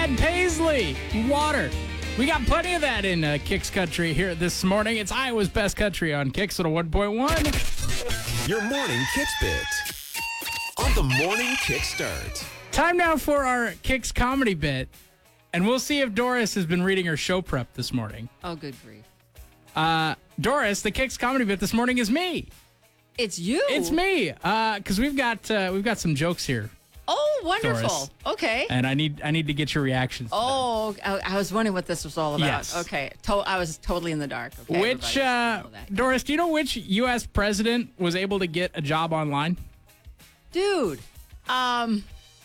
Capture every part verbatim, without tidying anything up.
Chad Paisley, Water. We got plenty of that in uh, Kicks Country here this morning. It's Iowa's best country on Kicks at a one point one. Your morning Kicks bit on the Morning Kicks Start. Time now for our Kicks comedy bit. And we'll see if Doris has been reading her show prep this morning. Oh, good grief. Uh, Doris, the Kicks comedy bit this morning is me. It's you. It's me. Uh, because we've got uh, we've got some jokes here. Oh, wonderful. Doris. Okay. And I need I need to get your reactions. to them. Oh, I, I was wondering what this was all about. Yes. Okay. To- I was totally in the dark. Okay, Which, everybody uh, know that. Doris, do you know which U S president was able to get a job online? Dude, um,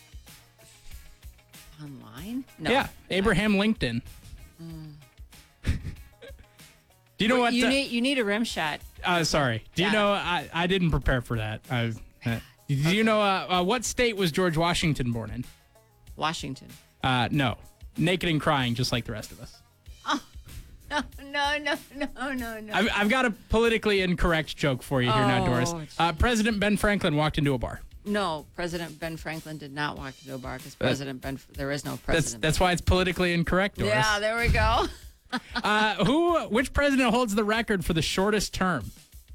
online? No. Yeah, Abraham Lincoln. Do you know what? You uh, need you need a rim shot. uh, sorry. Do you Yeah. know? I, I didn't prepare for that. I, uh, do you know uh, uh, what state was George Washington born in? Washington. Uh, no, naked and crying, just like the rest of us. No, no, no, no, no, no. I've, I've got a politically incorrect joke for you here now, Oh, Doris. Uh, President Ben Franklin walked into a bar. No, President Ben Franklin did not walk into a bar because President Ben. There is no That's president. that's why it's politically incorrect, Doris. yeah, there we go. Uh, who? Which president holds the record for the shortest term?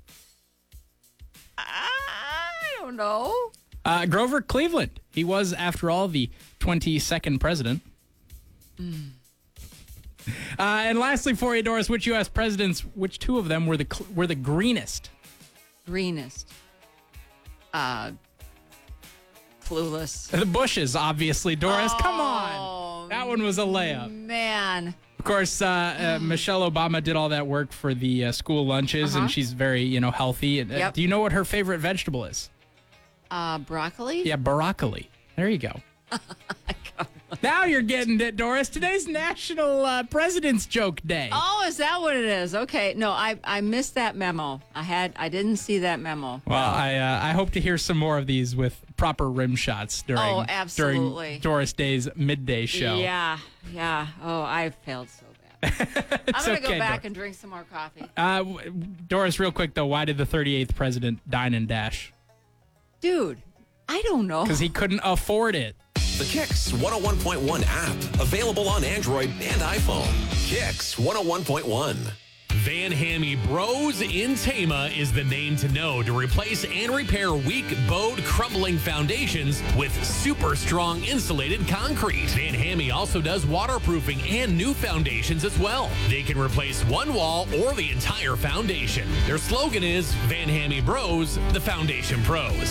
I don't know. Uh, Grover Cleveland. He was, after all, the twenty-second president. Mm. Uh, and lastly, for you, Doris, which U S presidents, which two of them were the cl- were the greenest? Greenest. Uh, clueless. The Bushes, obviously, Doris. Come Oh, on. That one was a layup. Man. Of course, uh, uh, Michelle Obama did all that work for the uh, school lunches, Uh-huh. and she's very, you know, healthy. And, uh, Yep. Do you know what her favorite vegetable is? Uh, broccoli? Yeah, broccoli. There you go. Now you're getting it, Doris. Today's National uh, President's Joke Day. Oh, is that what it is? Okay. No, I, I missed that memo. I had I didn't see that memo. Well, I uh, I hope to hear some more of these with proper rim shots during Oh, absolutely. during Doris Day's midday show. Yeah, yeah. Oh, I failed so bad. I'm gonna go okay, back Dor- and drink some more coffee. Uh, w- Doris, real quick though, why did the thirty-eighth president dine and dash? Dude, I don't know. Because he couldn't afford it. The Kicks one oh one point one app, available on Android and iPhone. Kicks one oh one point one. Van Hammy Bros in Tama is the name to know to replace and repair weak, bowed, crumbling foundations with super strong insulated concrete. Van Hammy also does waterproofing and new foundations as well. They can replace one wall or the entire foundation. Their slogan is Van Hammy Bros, the foundation pros.